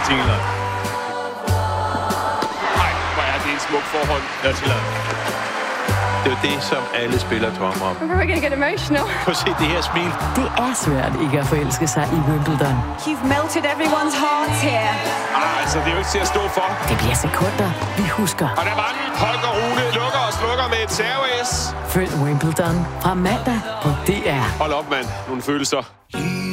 Nordsjælland. Nej, hvor er det en smuk forhold. Nordsjælland. Det er jo det, som alle spillere drømmer om. I'm probably gonna get emotional. Prøv at se det her smil. Det er svært ikke at forelske sig i Wimbledon. You've melted everyone's hearts here. Altså, det er jo ikke til at stå for. Det bliver sekunder, vi husker. Og der var den. Holger Rune lukker og slukker med et serve-S. Følg Wimbledon fra mandag på DR. Hold op, mand. Nogle følelser.